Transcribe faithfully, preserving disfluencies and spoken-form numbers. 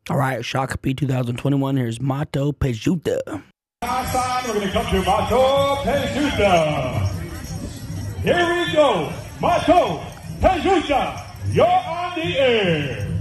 All right, Shakopee twenty twenty-one. Here's Mato Pejuta. Outside, we're going to come to Mato Pejuta. Here we go. Mato Pejuta, you're on the air.